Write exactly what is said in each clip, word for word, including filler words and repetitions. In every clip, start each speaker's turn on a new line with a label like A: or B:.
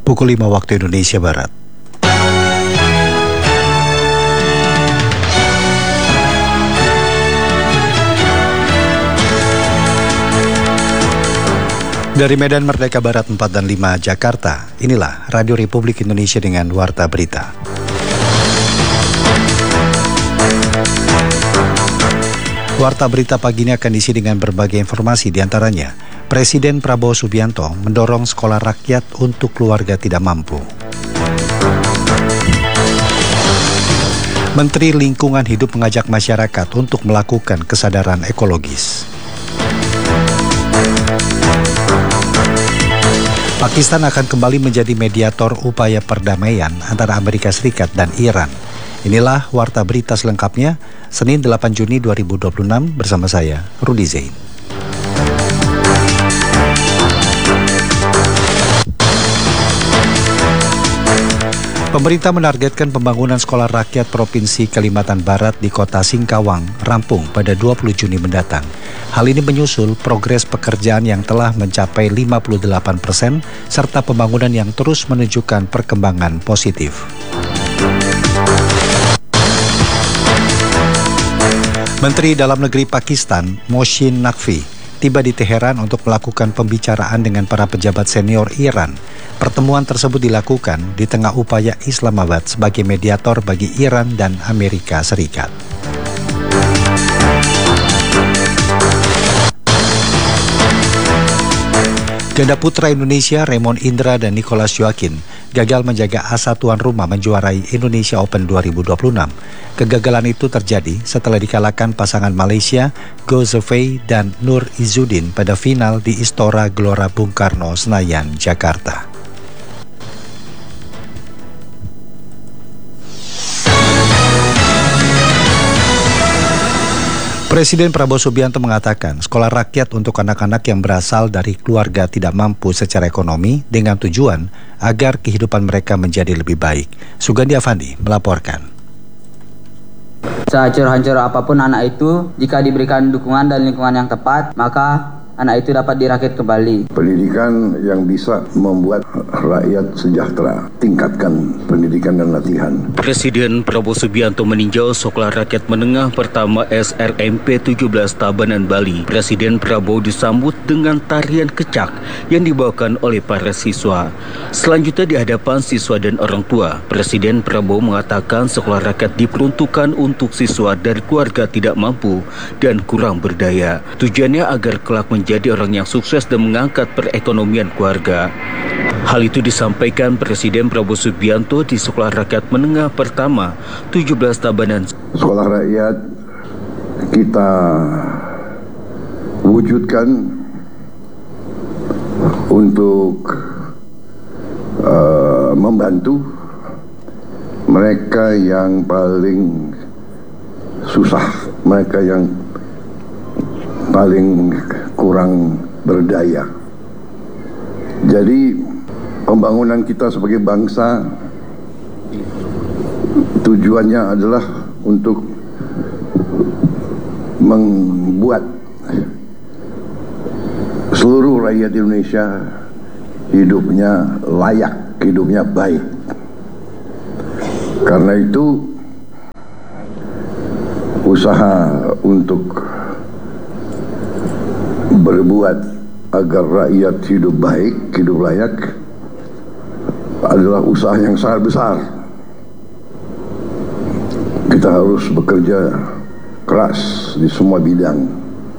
A: pukul lima waktu Indonesia Barat. Dari Medan Merdeka Barat empat dan lima Jakarta, inilah Radio Republik Indonesia dengan Warta Berita. Warta Berita pagi ini akan diisi dengan berbagai informasi, diantaranya Presiden Prabowo Subianto mendorong sekolah rakyat untuk keluarga tidak mampu. Menteri Lingkungan Hidup mengajak masyarakat untuk melakukan kesadaran ekologis. Pakistan akan kembali menjadi mediator upaya perdamaian antara Amerika Serikat dan Iran. Inilah Warta Berita selengkapnya, Senin delapan Juni dua ribu dua puluh enam bersama saya, Rudi Zain. Pemerintah menargetkan pembangunan sekolah rakyat Provinsi Kalimantan Barat di kota Singkawang rampung pada dua puluh Juni mendatang. Hal ini menyusul progres pekerjaan yang telah mencapai lima puluh delapan persen serta pembangunan yang terus menunjukkan perkembangan positif. Menteri Dalam Negeri Pakistan, Mohsin Naqvi, tiba di Teheran untuk melakukan pembicaraan dengan para pejabat senior Iran. Pertemuan tersebut dilakukan di tengah upaya Islamabad sebagai mediator bagi Iran dan Amerika Serikat. Ganda putra Indonesia Raymond Indra dan Nicholas Joaquin gagal menjaga asa tuan rumah menjuarai Indonesia Open dua ribu dua puluh enam. Kegagalan itu terjadi setelah dikalahkan pasangan Malaysia Go Zhifei dan Nur Izzuddin pada final di Istora Gelora Bung Karno, Senayan, Jakarta. Presiden Prabowo Subianto mengatakan sekolah rakyat untuk anak-anak yang berasal dari keluarga tidak mampu secara ekonomi dengan tujuan agar kehidupan mereka menjadi lebih baik. Sugandi Afandi melaporkan.
B: Sehancur-hancur apapun anak itu, jika diberikan dukungan dan lingkungan yang tepat, maka anak itu dapat dirakit kembali.
C: Pendidikan yang bisa membuat rakyat sejahtera, tingkatkan pendidikan dan latihan.
D: Presiden Prabowo Subianto meninjau Sekolah Rakyat Menengah Pertama S R M P tujuh belas Tabanan, Bali. Presiden Prabowo disambut dengan tarian kecak yang dibawakan oleh para siswa. Selanjutnya di hadapan siswa dan orang tua, Presiden Prabowo mengatakan sekolah rakyat diperuntukkan untuk siswa dari keluarga tidak mampu dan kurang berdaya. Tujuannya agar kelak menjadi jadi orang yang sukses dan mengangkat perekonomian keluarga. Hal itu disampaikan Presiden Prabowo Subianto di Sekolah Rakyat Menengah Pertama tujuh belas Tabanan.
C: Sekolah rakyat kita wujudkan untuk uh, membantu mereka yang paling susah, mereka yang paling kurang berdaya. Jadi pembangunan kita sebagai bangsa tujuannya adalah untuk membuat seluruh rakyat Indonesia hidupnya layak, hidupnya baik. Karena itu usaha untuk berbuat agar rakyat hidup baik, hidup layak adalah usaha yang sangat besar. Kita harus bekerja keras di semua bidang.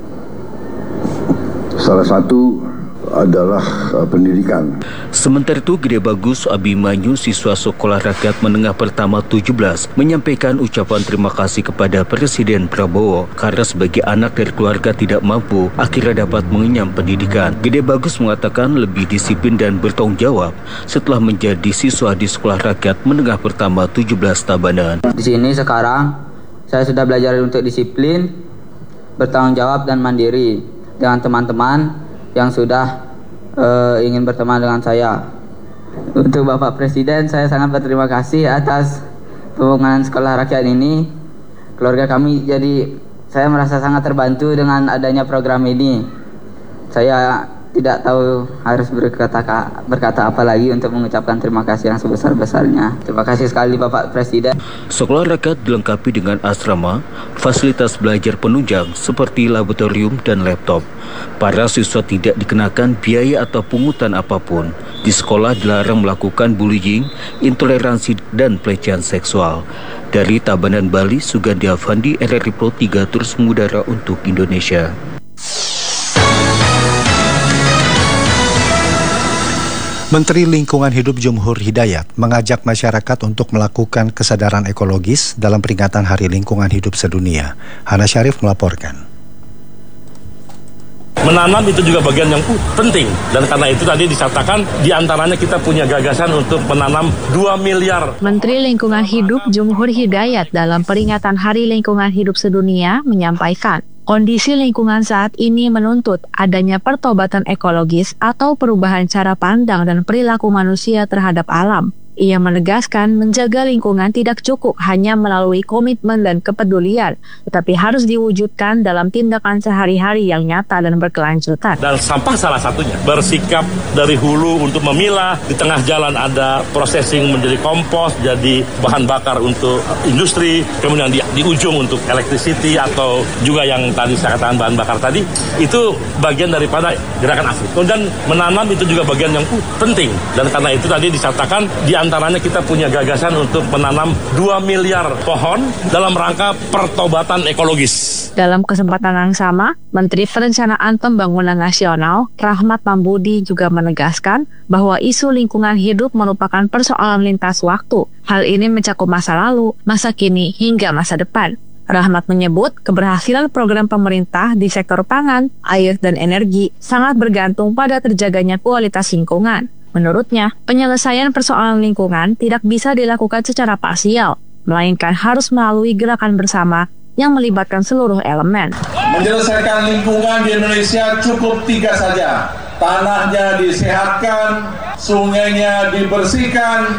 C: Salah satu adalah uh, pendidikan.
D: Sementara itu, Gede Bagus Abimanyu, siswa Sekolah Rakyat Menengah Pertama tujuh belas, menyampaikan ucapan terima kasih kepada Presiden Prabowo karena sebagai anak dari keluarga tidak mampu akhirnya dapat mengenyam pendidikan. Gede Bagus mengatakan lebih disiplin dan bertanggung jawab setelah menjadi siswa di Sekolah Rakyat Menengah Pertama tujuh belas Tabanan.
B: Di sini sekarang saya sudah belajar untuk disiplin, bertanggung jawab dan mandiri dengan teman-teman yang sudah uh, ingin berteman dengan saya. Untuk Bapak Presiden, saya sangat berterima kasih atas pembangunan sekolah rakyat ini. Keluarga kami jadi, saya merasa sangat terbantu dengan adanya program ini. Saya tidak tahu harus berkata berkata apa lagi untuk mengucapkan terima kasih yang sebesar-besarnya. Terima kasih sekali Bapak Presiden.
D: Sekolah rakyat dilengkapi dengan asrama, fasilitas belajar penunjang seperti laboratorium dan laptop. Para siswa tidak dikenakan biaya atau pungutan apapun. Di sekolah dilarang melakukan bullying, intoleransi, dan pelecehan seksual. Dari Tabanan, Bali, Sugandi Afandi, R R I Pro tiga terus mengudara untuk Indonesia.
A: Menteri Lingkungan Hidup Jumhur Hidayat mengajak masyarakat untuk melakukan kesadaran ekologis dalam peringatan Hari Lingkungan Hidup Sedunia. Hana Syarif melaporkan.
E: Menanam itu juga bagian yang penting, dan karena itu tadi dinyatakan diantaranya kita punya gagasan untuk menanam dua miliar.
F: Menteri Lingkungan Hidup Jumhur Hidayat dalam peringatan Hari Lingkungan Hidup Sedunia menyampaikan, kondisi lingkungan saat ini menuntut adanya pertobatan ekologis atau perubahan cara pandang dan perilaku manusia terhadap alam. Ia menegaskan menjaga lingkungan tidak cukup hanya melalui komitmen dan kepedulian, tetapi harus diwujudkan dalam tindakan sehari-hari yang nyata dan berkelanjutan.
E: Dan sampah salah satunya, bersikap dari hulu untuk memilah, di tengah jalan ada processing menjadi kompos, jadi bahan bakar untuk industri, kemudian di, di ujung untuk electricity atau juga yang tadi saya katakan bahan bakar tadi, itu bagian daripada gerakan asli. Kemudian menanam itu juga bagian yang penting, dan karena itu tadi dinyatakan di antaranya kita punya gagasan untuk menanam dua miliar pohon dalam rangka pertobatan ekologis.
F: Dalam kesempatan yang sama, Menteri Perencanaan Pembangunan Nasional, Rahmat Pambudi juga menegaskan bahwa isu lingkungan hidup merupakan persoalan lintas waktu. Hal ini mencakup masa lalu, masa kini, hingga masa depan. Rahmat menyebut keberhasilan program pemerintah di sektor pangan, air, dan energi sangat bergantung pada terjaganya kualitas lingkungan. Menurutnya, penyelesaian persoalan lingkungan tidak bisa dilakukan secara parsial, melainkan harus melalui gerakan bersama yang melibatkan seluruh elemen.
G: Menyelesaikan lingkungan di Indonesia cukup tiga saja. Tanahnya disehatkan, sungainya dibersihkan,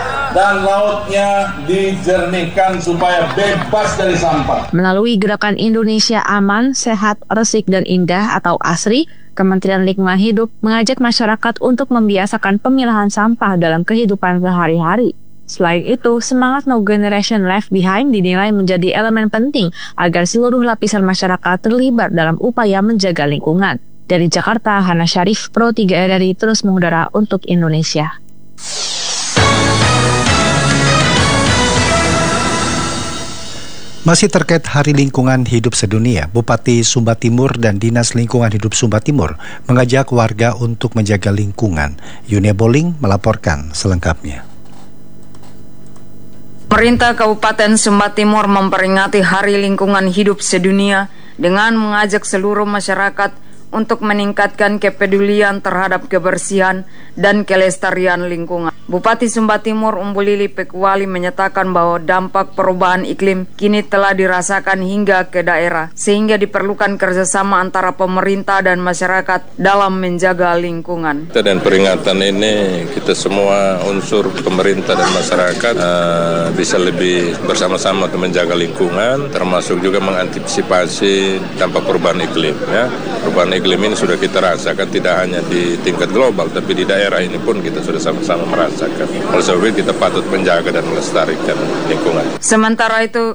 G: dan lautnya dijernihkan supaya bebas dari sampah.
F: Melalui gerakan Indonesia Aman, Sehat, Resik, dan Indah atau ASRI, Kementerian Lingkungan Hidup mengajak masyarakat untuk membiasakan pemilahan sampah dalam kehidupan sehari-hari. Selain itu, semangat No Generation Left Behind dinilai menjadi elemen penting agar seluruh lapisan masyarakat terlibat dalam upaya menjaga lingkungan. Dari Jakarta, Hana Syarif, Pro tiga R R I terus mengudara untuk Indonesia.
A: Masih terkait Hari Lingkungan Hidup Sedunia, Bupati Sumba Timur dan Dinas Lingkungan Hidup Sumba Timur mengajak warga untuk menjaga lingkungan. Yunia Boling melaporkan selengkapnya.
H: Pemerintah Kabupaten Sumba Timur memperingati Hari Lingkungan Hidup Sedunia dengan mengajak seluruh masyarakat untuk meningkatkan kepedulian terhadap kebersihan dan kelestarian lingkungan. Bupati Sumba Timur Umbulili Pekuali menyatakan bahwa dampak perubahan iklim kini telah dirasakan hingga ke daerah, sehingga diperlukan kerjasama antara pemerintah dan masyarakat dalam menjaga lingkungan.
I: Dan peringatan ini kita semua unsur pemerintah dan masyarakat uh, bisa lebih bersama-sama untuk menjaga lingkungan, termasuk juga mengantisipasi dampak perubahan iklim. Ya. Perubahan iklim ini sudah kita rasakan tidak hanya di tingkat global, tapi di daerah ini pun kita sudah sama-sama merasakan. Oleh sebab itu kita patut menjaga dan melestarikan lingkungan.
H: Sementara itu,